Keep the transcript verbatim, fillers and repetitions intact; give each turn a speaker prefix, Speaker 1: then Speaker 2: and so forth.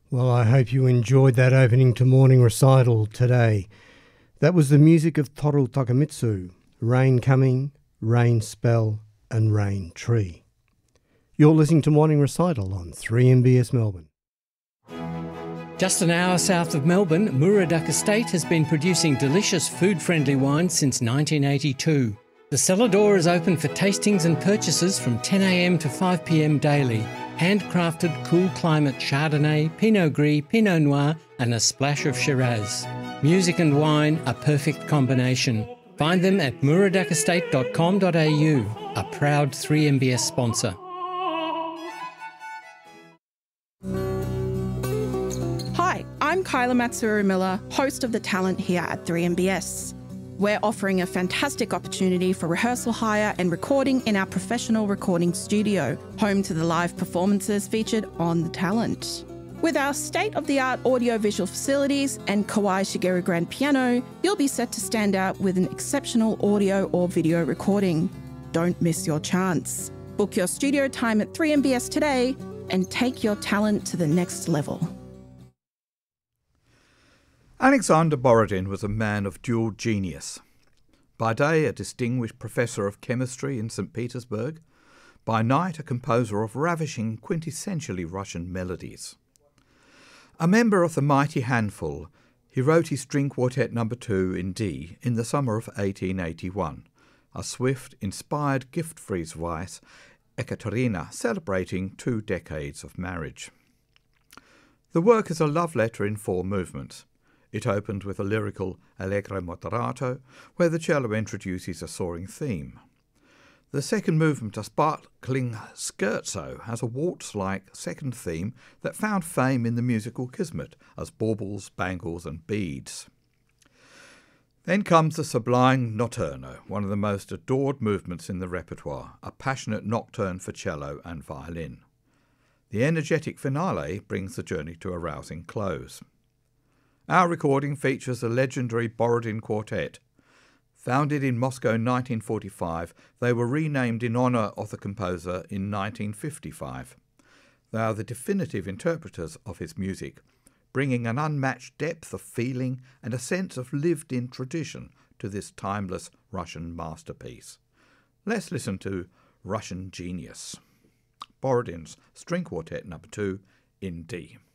Speaker 1: Well, I hope you enjoyed that opening to morning recital today. That was the music of Toru Takemitsu, Rain Coming, Rain Spell and Rain Tree. You're listening to Morning Recital on three M B S Melbourne.
Speaker 2: Just an hour south of Melbourne, Muraduck Estate has been producing delicious food-friendly wines since nineteen eighty-two. The cellar door is open for tastings and purchases from ten a m to five p m daily. Handcrafted cool climate Chardonnay, Pinot Gris, Pinot Noir and a splash of Shiraz. Music and wine, a perfect combination. Find them at muraduck estate dot com dot a u, a proud three M B S sponsor.
Speaker 3: Hi, I'm Kyla Matsuru-Miller, host of The Talent here at three M B S. We're offering a fantastic opportunity for rehearsal hire and recording in our professional recording studio, home to the live performances featured on The Talent. With our state-of-the-art audio-visual facilities and Kawai Shigeru grand piano, you'll be set to stand out with an exceptional audio or video recording. Don't miss your chance. Book your studio time at three M B S today and take your talent to the next level.
Speaker 4: Alexander Borodin was a man of dual genius. By day, a distinguished professor of chemistry in Saint Petersburg. By night, a composer of ravishing, quintessentially Russian melodies. A member of the mighty handful, he wrote his String Quartet number two in D in the summer of eighteen eighty-one, a swift, inspired gift-free vice, Ekaterina, celebrating two decades of marriage. The work is a love letter in four movements. It opened with a lyrical Allegro moderato, where the cello introduces a soaring theme. The second movement, a sparkling scherzo, has a waltz-like second theme that found fame in the musical Kismet as baubles, bangles and beads. Then comes the sublime notturno, one of the most adored movements in the repertoire, a passionate nocturne for cello and violin. The energetic finale brings the journey to a rousing close. Our recording features the legendary Borodin Quartet. Founded in Moscow in nineteen forty-five, they were renamed in honour of the composer in nineteen fifty-five. They are the definitive interpreters of his music, bringing an unmatched depth of feeling and a sense of lived-in tradition to this timeless Russian masterpiece. Let's listen to Russian Genius. Borodin's String Quartet number two in D.